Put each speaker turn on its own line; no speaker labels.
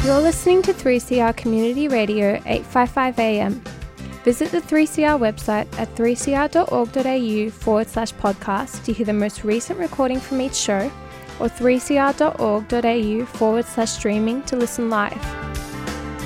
You're listening to 3CR Community Radio 855 AM. Visit the 3CR website at 3cr.org.au/podcast to hear the most recent recording from each show, or 3cr.org.au/streaming to listen live.